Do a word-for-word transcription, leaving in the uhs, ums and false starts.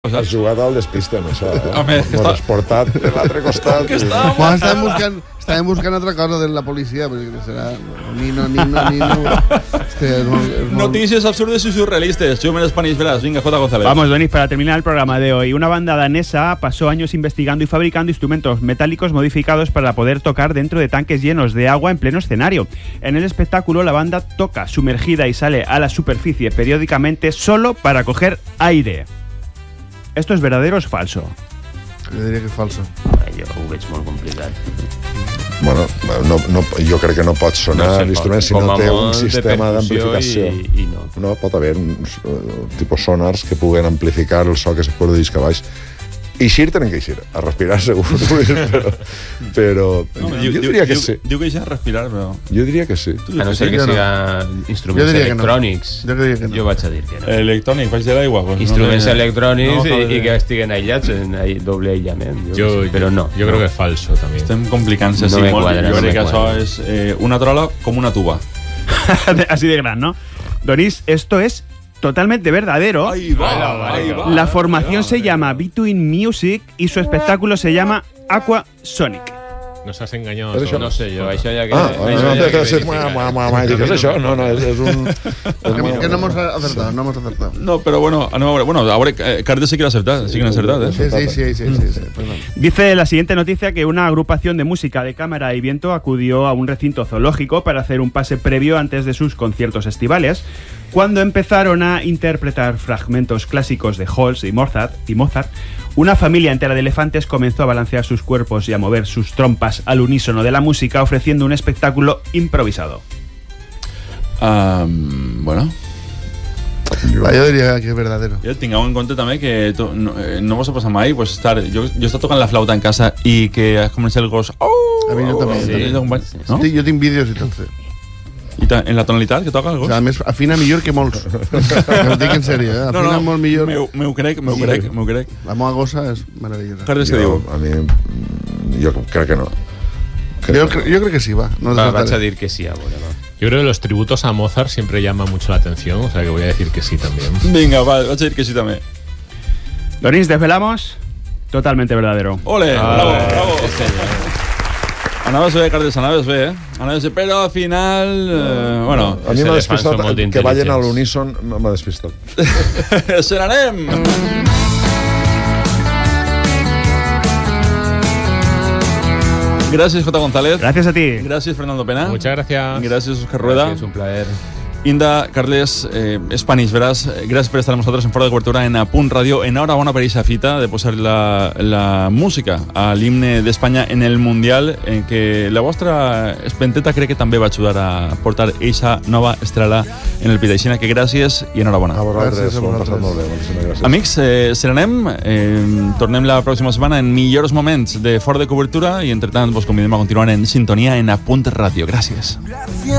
Has jugat al despiste amb això, eh? Home, M'ho has portat per l'altre costat. Que i- estava Bueno, estàvem buscant, estàvem buscant altra cosa de la policia, perquè serà Nino, Nino, Nino. Este es molt, es molt... Noticias absurdas y surrealistas. Yo me Spanish, verás. Venga, J. González. Vamos, Denis, para terminar el programa de hoy. Una banda danesa pasó años investigando y fabricando instrumentos metálicos modificados para poder tocar dentro de tanques llenos de agua en pleno escenario. En el espectáculo, la banda toca sumergida y sale a la superficie periódicamente solo para coger aire. ¿Esto es verdadero o es falso? Jo diria que és falso. Jo ho veig molt complicat. Bueno, no, no, jo crec que no pot sonar No sé, l'instrument si com no a té un molt de sistema percussió d'amplificació. i- i no. No, pot haver uns uh, tipus sonars que puguen amplificar el so que se produeix a baix. Eixir tenen que eixir, a respirar segur, però, però No, jo diu, diria que diu, sí. Diu que deixa respirar, però... Jo diria que sí. A no ser que Jo no. siga Jo instruments diria que no. electrònics. Jo diria que no. Jo vaig a dir que no. Electrònic, baix de l'aigua. Pues Instruments no, electrònics no, i, i que estiguen aïllats en ahí, doble aïllament. Jo, Yo, però no. Yo creo que es falso también. Estem complicant-se No així me molt. quadra, Jo no crec me que això quadra. és eh, una trola com una tuba. Así de gran, ¿no? Doris, esto es totalmente verdadero. Ahí va, ahí va. La formación se llama Between Music y su espectáculo se llama Aqua Sonic. Nos has engañado. Pero a eso- todos. No sé jo, això ja que... Ah, això no, ja no, que no, verificar. mua, mua, mua, mua, dic, és això? No, no, és, és un... Que, que no hemos acertado, no hemos acertado. No, però bueno, anem a veure. Bueno, a veure, eh, Carles sí que l'ha acertat, sí que l'ha acertat, eh? Sí, sí, sí, sí, sí, sí, perdón. Dice la siguiente noticia que una agrupación de música de cámara y viento acudió a un recinto zoológico para hacer un pase previo antes de sus conciertos estivales. Cuando empezaron a interpretar fragmentos clásicos de Holst y Mozart, y Mozart, una familia entera de elefantes comenzó a balancear sus cuerpos y a mover sus trompas al unísono de la música, ofreciendo un espectáculo improvisado. Um, bueno, Va, jo diria que és verdadero. ja tingueu en compte també que to, no, eh, no vos ha passat mai pues, estar, jo, jo he estat tocant la flauta en casa i que has començat el gos oh, A mi jo també. sí, Sí. no? Sí, jo tinc vídeos i tot. Sí. I ta, en la tonalitat que toca el O gos? sigui, a més, afina millor que molts. Ho dic en sèrio, eh? Afina molt millor. Meu, meu crec, meu Sí. crec, meu crec. La meva gossa és meravellosa. Carles, què diu? Jo, a mi, mm, jo crec que no. Crec Jo, que cre- jo crec que sí, va. No Va, vaig a desataré. dir que sí, a veure, va. Yo creo que los tributos a Mozart siempre llaman mucho la atención, o sea que voy a decir que sí también. Vinga, va, vaig a dir que sí també. Doris, desvelamos. Totalmente verdadero. Ole, Ah, bravo, eh, bravo. Sí, senyor. Anaves bé, Carles, anaves bé, eh? Anaves bé, però al final... Eh, bueno, A mi Ese m'ha elefant despistat són molt que ballen a intel·ligents. l'uníson, m'ha despistat. se n'anem! Gràcies, J. González. Gracias a ti. Gràcies, Fernando Pena. Muchas gracias. Gràcies, Oscar Rueda. És un plaer. Inda, Carles, eh, Spanish, verás, eh, gracias por estar con nosotros en Fora de Cobertura en Apunt Radio. Enhorabona per esa fita de posar la, la música a l'himne d'Espanya en el Mundial, en què la vostra espenteta crec que també va ajudar a portar eixa nova estrela en el pit. Així que gràcies i enhorabona. A vosaltres, Gràcies a ho hem passat vosaltres. molt bé. Moltíssimes gràcies. Amics, eh, se n'anem. Eh, tornem la pròxima setmana en millors moments de Fora de Cobertura i, entre tant, vos convidem a continuar en sintonia en Apunt Radio. Gràcies.